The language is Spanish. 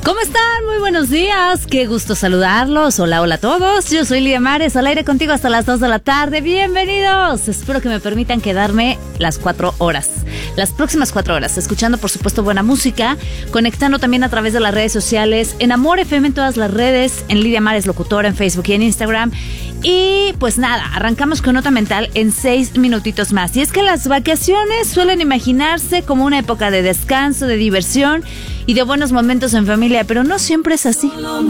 ¿Cómo están? Muy buenos días, qué gusto saludarlos. Hola, hola a todos, yo soy Lidia Mares, al aire contigo hasta las 2 de la tarde. Bienvenidos, espero que me permitan quedarme las próximas 4 horas, escuchando por supuesto buena música, conectando también a través de las redes sociales, en Amor FM en todas las redes, en Lidia Mares Locutora, en Facebook y en Instagram. Y pues nada, arrancamos con Nota Mental en 6 minutitos más. Y es que las vacaciones suelen imaginarse como una época de descanso, de diversión y de buenos momentos en familia, pero no siempre es así.